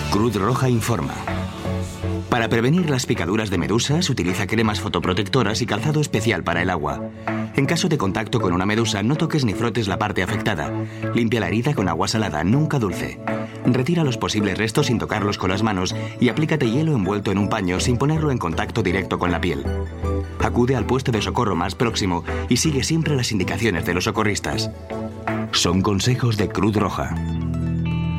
Cruz Roja informa. Para prevenir las picaduras de medusas, utiliza cremas fotoprotectoras y calzado especial para el agua. En caso de contacto con una medusa, no toques ni frotes la parte afectada. Limpia la herida con agua salada, nunca dulce. Retira los posibles restos sin tocarlos con las manos y aplícate hielo envuelto en un paño sin ponerlo en contacto directo con la piel. Acude al puesto de socorro más próximo y sigue siempre las indicaciones de los socorristas. Son consejos de Cruz Roja.